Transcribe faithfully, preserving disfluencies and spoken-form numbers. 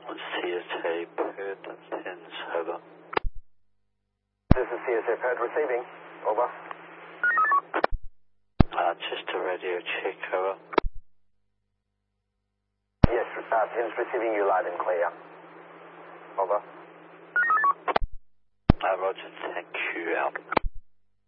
C S A Perth, that's Hens, over. This is C S A Perth receiving, over. Uh, just a radio check, over. Yes, uh, Hens receiving you loud and clear, over.